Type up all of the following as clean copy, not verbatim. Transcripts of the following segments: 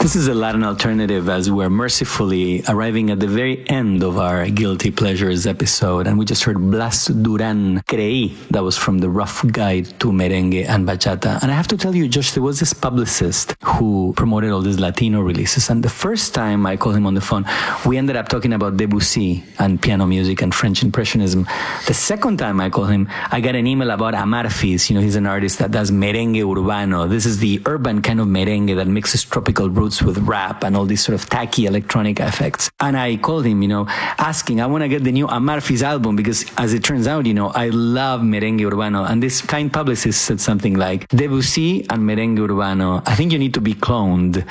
This is a Latin alternative as we're mercifully arriving at the very end of our Guilty Pleasures episode. And we just heard Blas Duran, Creí. That was from the Rough Guide to Merengue and Bachata. And I have to tell you, Josh, there was this publicist who promoted all these Latino releases. And the first time I called him on the phone, we ended up talking about Debussy and piano music and French Impressionism. The second time I called him, I got an email about Amarfis. You know, he's an artist that does merengue urbano. This is the urban kind of merengue that mixes tropical roots with rap and all these sort of tacky electronic effects. And I called him, asking, I want to get the new Amarfis album because as it turns out, I love merengue urbano. And this kind publicist said something like, Debussy and merengue urbano, I think you need to be cloned.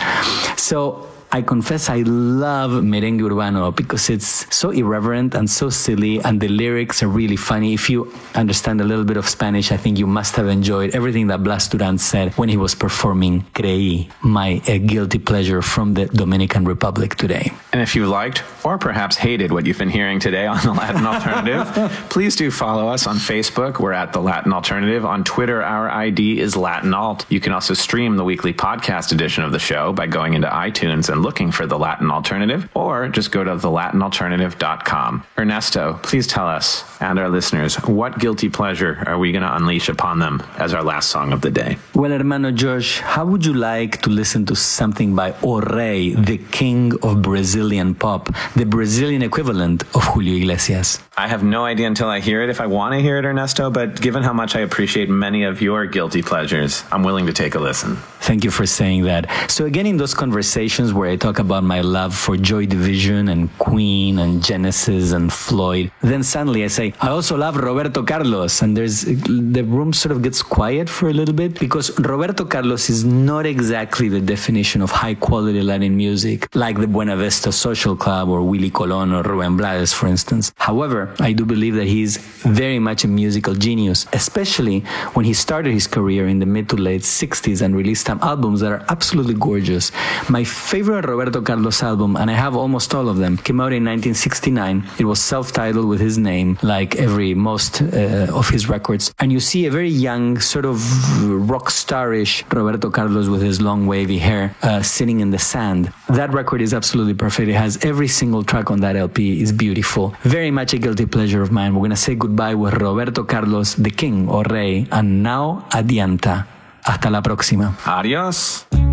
So I confess I love merengue urbano because it's so irreverent and so silly, and the lyrics are really funny. If you understand a little bit of Spanish, I think you must have enjoyed everything that Blas Duran said when he was performing Creí, my guilty pleasure from the Dominican Republic today. And if you liked or perhaps hated what you've been hearing today on The Latin Alternative, please do follow us on Facebook. We're at The Latin Alternative. On Twitter, our ID is Latin Alt. You can also stream the weekly podcast edition of the show by going into iTunes and looking for The Latin Alternative, or just go to thelatinalternative.com. Ernesto, please tell us and our listeners, what guilty pleasure are we going to unleash upon them as our last song of the day? Well, hermano Josh, how would you like to listen to something by O Rei, the king of Brazilian pop, the Brazilian equivalent of Julio Iglesias? I have no idea until I hear it if I want to hear it, Ernesto, but given how much I appreciate many of your guilty pleasures, I'm willing to take a listen. Thank you for saying that. So again, in those conversations where I talk about my love for Joy Division and Queen and Genesis and Floyd, then suddenly I say, I also love Roberto Carlos. And the room sort of gets quiet for a little bit because Roberto Carlos is not exactly the definition of high quality Latin music, like the Buena Vista Social Club or Willie Colon or Rubén Blades, for instance. However, I do believe that he's very much a musical genius, especially when he started his career in the mid to late 60s and released some albums that are absolutely gorgeous. My favorite Roberto Carlos album, and I have almost all of them, came out in 1969. It was self-titled with his name, like most of his records. And you see a very young, sort of rock starish Roberto Carlos with his long wavy hair sitting in the sand. That record is absolutely perfect. It has every single track on that LP is beautiful. Very much a guilty pleasure of mine. We're going to say goodbye with Roberto Carlos, the king or rey, and now adianta. Hasta la próxima. Adios.